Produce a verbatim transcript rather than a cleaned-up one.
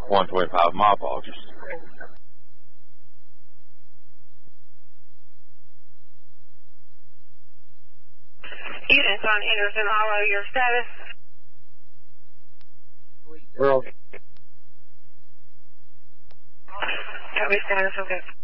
one twenty-five, my apologies. Units on Anderson Hollow, your status? We're okay. Copy status, okay.